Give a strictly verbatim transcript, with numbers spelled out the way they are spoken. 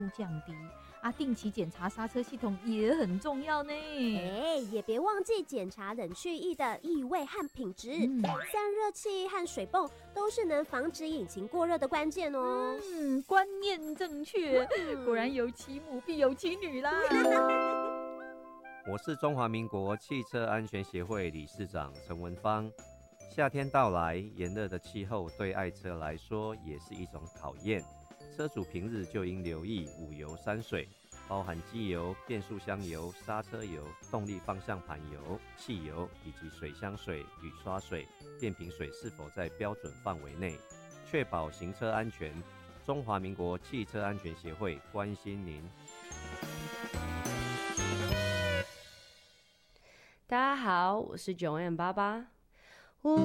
降低啊，定期检查刹车系统也很重要呢。 哎，也别忘记检查冷却液的异味和品质，嗯、散热器和水泵都是能防止引擎过热的关键哦。 嗯，观念正确，嗯、果然有其母必有其女啦。 我是中华民国汽车安全协会理事长陈文芳。夏天到来，炎热的气候对爱车来说也是一种考验。车主平日就应留意五油三水，包含机油、变速箱油、刹车油、动力方向盘油、汽油以及水箱水、雨刷水、电瓶水是否在标准范围内，确保行车安全。中华民国汽车安全协会关心您。 大家好，我是九 N 八八。